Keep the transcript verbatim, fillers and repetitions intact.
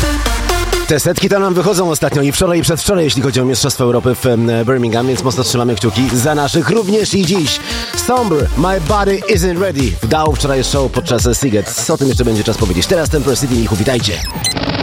Te setki to nam wychodzą ostatnio i wczoraj i przedwczoraj, jeśli chodzi o Mistrzostwo Europy w Birmingham, więc mocno trzymamy kciuki za naszych również i dziś. Somber, My Body Isn't Ready wdał wczoraj show podczas Seagate. O tym jeszcze będzie czas powiedzieć. Teraz Temper City, Michu, witajcie.